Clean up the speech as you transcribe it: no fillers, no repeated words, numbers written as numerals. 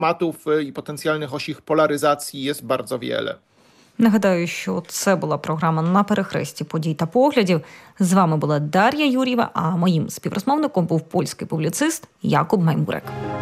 tematów і потенціальних осі polaryzacji jest bardzo wiele. Нагадаю, що це була програма «На перехресті подій та поглядів». З вами була Дар'я Юрієва, а моїм співрозмовником був польський публіцист Якуб Маймурек.